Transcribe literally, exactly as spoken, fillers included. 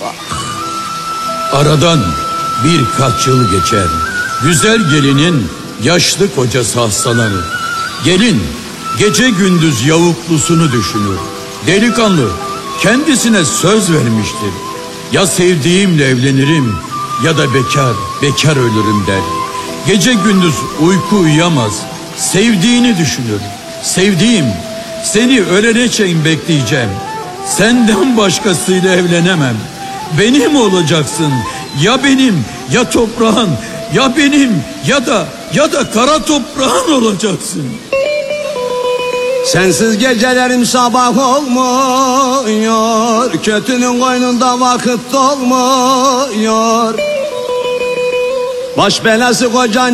Aradan birkaç yıl geçer. Güzel gelinin yaşlı kocası hastalanır. Gelin gece gündüz yavuklusunu düşünür. Delikanlı kendisine söz vermiştir. Ya sevdiğimle evlenirim ya da bekar, bekar ölürüm der. Gece gündüz uyku uyuyamaz. Sevdiğini düşünür. Sevdiğim, seni ölene bekleyeceğim. Senden başkasıyla evlenemem. Benim olacaksın. Ya benim ya toprağın, ya benim ya da ya da kara toprağın olacaksın. Sensiz gecelerim sabah olmuyor, kötünün koynunda vakit dolmuyor. Baş belası kocan